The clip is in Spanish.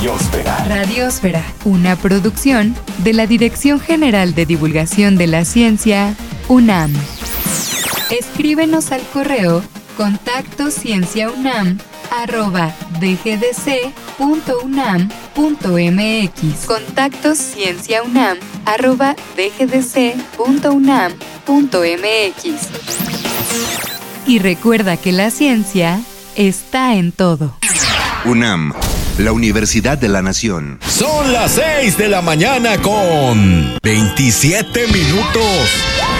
Radiósfera. Radiósfera, una producción de la Dirección General de Divulgación de la Ciencia, UNAM. Escríbenos al correo contactocienciaunam@dgdc.unam.mx. contactocienciaunam@dgdc.unam.mx. Y recuerda que la ciencia está en todo. UNAM, la Universidad de la Nación. Son las 6 de la mañana con 27 minutos.